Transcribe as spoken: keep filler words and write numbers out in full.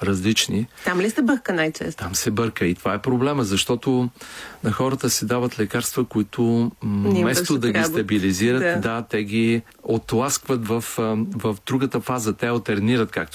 различни. Там ли се бърка най-често? Там се бърка и това е проблема, защото на хората се дават лекарства, които вместо да ги стабилизират, да. да, те ги отласкват в, в другата фаза, те алтернират, както